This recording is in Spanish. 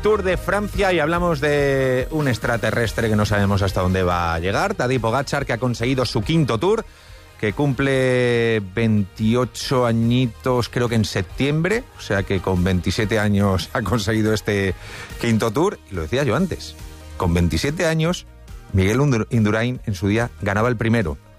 Tour de Francia y hablamos de un extraterrestre que no sabemos hasta dónde va a llegar, Tadej Pogačar, que ha conseguido su quinto Tour, que cumple 28 añitos creo que en septiembre, o sea que con 27 años ha conseguido este quinto Tour. Y lo decía yo antes, con 27 años Miguel Indurain en su día ganaba el primero.